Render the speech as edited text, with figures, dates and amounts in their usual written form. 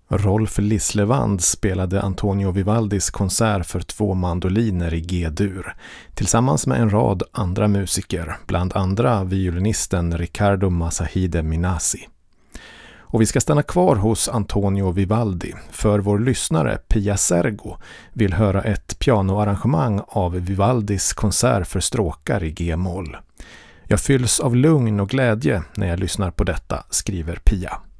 Rolf Lislevand spelade Antonio Vivaldis konsert för 2 mandoliner i G-dur tillsammans med en rad andra musiker, bland andra violinisten Riccardo Masahide Minasi. Och vi ska stanna kvar hos Antonio Vivaldi, för vår lyssnare Pia Sergo vill höra ett pianoarrangemang av Vivaldis konsert för stråkar i G-moll. Jag fylls av lugn och glädje när jag lyssnar på detta, skriver Pia.